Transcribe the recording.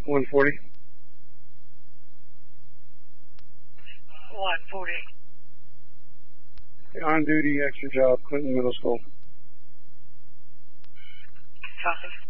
140. 140. On duty, extra job, Clinton Middle School. Copy.